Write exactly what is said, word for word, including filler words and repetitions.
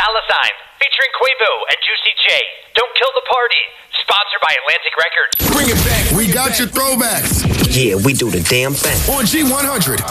Dollar Sign, featuring Quavo and Juicy J. Don't Kill the Party, sponsored by Atlantic Records. Bring it back. We got your throwbacks. Yeah, we do the damn thing. On G one hundred.